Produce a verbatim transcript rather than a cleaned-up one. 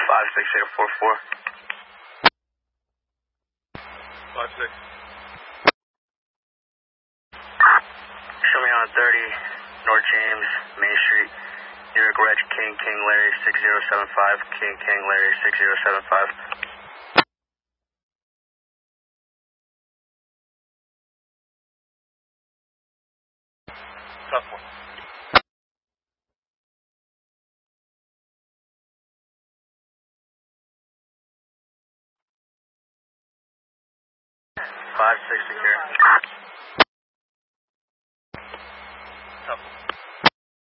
five six eight four four. five six. Show me on thirty, North James, Main Street, New York Reg, King King Larry six zero seven five, King King Larry six zero seven five. Tough one. five six secure. Tough one.